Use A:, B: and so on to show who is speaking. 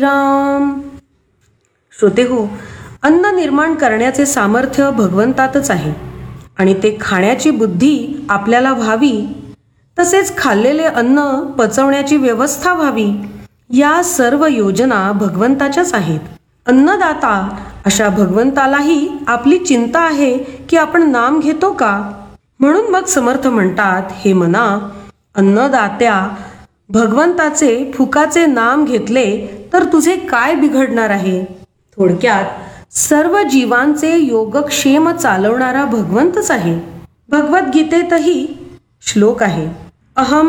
A: राम. श्रोते हो, अन्न निर्माण करण्याचे सामर्थ्य भगवंतातच आहे आणि ते खाण्याची बुद्धी आपल्याला व्हावी, तसेच खाल्लेले अन्न पचवण्याची व्यवस्था व्हावी, या सर्व योजना भगवंताच्याच आहेत. अन्नदाता अशा भगवंतालाही आपली चिंता आहे की आपण नाम घेतो का. म्हणून मग समर्थ म्हणतात, हे मना, अन्नदात्या भगवंताचे फुकाचे नाम घेतले तर तुझे काय बिघडणार आहे. थोडक्यात सर्व जीवांचे योगक्षेम चालवणारा भगवंतच आहे. भगवद्गीतेतही श्लोक आहे, अहम